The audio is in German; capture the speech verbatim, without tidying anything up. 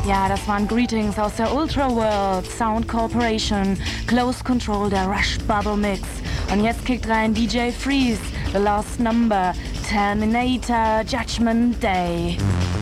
Ja, das waren Greetings aus der Ultra World, Sound Corporation, Close Control, der Rush Bubble Mix. Und jetzt kickt rein D J Freeze, The Last Number, Terminator, Judgment Day.